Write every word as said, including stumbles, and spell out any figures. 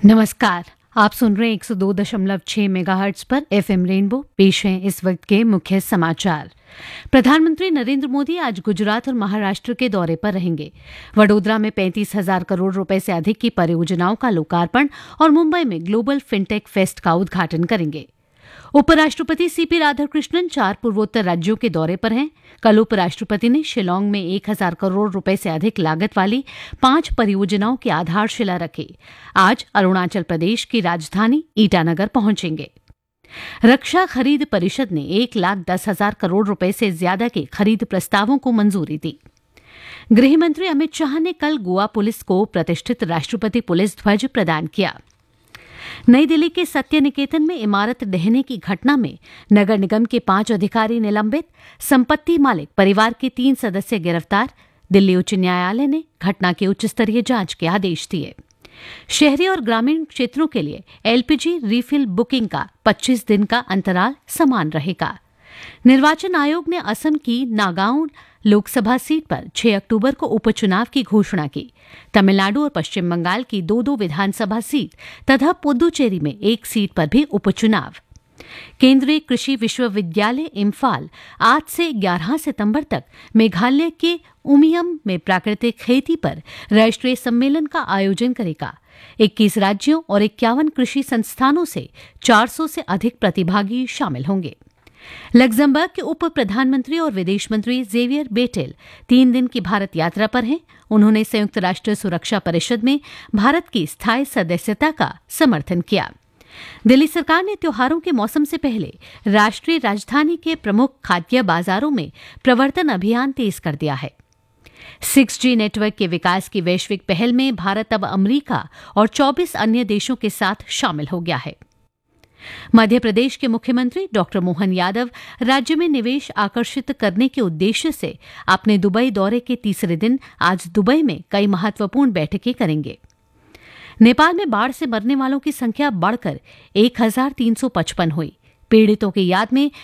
नमस्कार, आप सुन रहे हैं एक सौ दो दशमलव छह मेगाहर्ट्ज पर एफएम रेनबो। पेश हैं इस वक्त के मुख्य समाचार। प्रधानमंत्री नरेंद्र मोदी आज गुजरात और महाराष्ट्र के दौरे पर रहेंगे। वडोदरा में पैंतीस हजार करोड़ रुपए से अधिक की परियोजनाओं का लोकार्पण और मुंबई में ग्लोबल फिनटेक फेस्ट का उद्घाटन करेंगे। उपराष्ट्रपति सीपी राधाकृष्णन चार पूर्वोत्तर राज्यों के दौरे पर हैं। कल उपराष्ट्रपति ने शिलांग में एक हजार करोड़ रुपए से अधिक लागत वाली पांच परियोजनाओं की आधारशिला रखी। आज अरुणाचल प्रदेश की राजधानी ईटानगर पहुंचेंगे। रक्षा खरीद परिषद ने एक लाख दस हजार करोड़ रुपए से ज्यादा के खरीद प्रस्तावों को मंजूरी दी। गृह मंत्री अमित शाह ने कल गोवा पुलिस को प्रतिष्ठित राष्ट्रपति पुलिस ध्वज प्रदान किया। नई दिल्ली के सत्य निकेतन में इमारत ढहने की घटना में नगर निगम के पांच अधिकारी निलंबित, संपत्ति मालिक परिवार के तीन सदस्य गिरफ्तार। दिल्ली उच्च न्यायालय ने घटना की उच्च स्तरीय जांच के आदेश दिए। शहरी और ग्रामीण क्षेत्रों के लिए एलपीजी रिफिल बुकिंग का पच्चीस दिन का अंतराल समान रहेगा। निर्वाचन आयोग ने असम की नागाउन लोकसभा सीट पर छह अक्टूबर को उपचुनाव की घोषणा की। तमिलनाडु और पश्चिम बंगाल की दो दो विधानसभा सीट तथा पुदुचेरी में एक सीट पर भी उपचुनाव। केंद्रीय कृषि विश्वविद्यालय इम्फाल आज से ग्यारह सितंबर तक मेघालय के उमियम में प्राकृतिक खेती पर राष्ट्रीय सम्मेलन का आयोजन करेगा। इक्कीस राज्यों और इक्यावन कृषि संस्थानों से चार सौ से अधिक प्रतिभागी शामिल होंगे। लग्जमबर्ग के उप प्रधानमंत्री और विदेश मंत्री जेवियर बेटेल तीन दिन की भारत यात्रा पर हैं। उन्होंने संयुक्त राष्ट्र सुरक्षा परिषद में भारत की स्थायी सदस्यता का समर्थन किया। दिल्ली सरकार ने त्योहारों के मौसम से पहले राष्ट्रीय राजधानी के प्रमुख खाद्य बाजारों में प्रवर्तन अभियान तेज कर दिया है। सिक्स जी नेटवर्क के विकास की वैश्विक पहल में भारत अब अमेरिका और चौबीस अन्य देशों के साथ शामिल हो गया है। मध्य प्रदेश के मुख्यमंत्री डॉक्टर मोहन यादव राज्य में निवेश आकर्षित करने के उद्देश्य से अपने दुबई दौरे के तीसरे दिन आज दुबई में कई महत्वपूर्ण बैठकें करेंगे। नेपाल में बाढ़ से मरने वालों की संख्या बढ़कर एक हजार तीन सौ पचपन हुई। पीड़ितों की याद में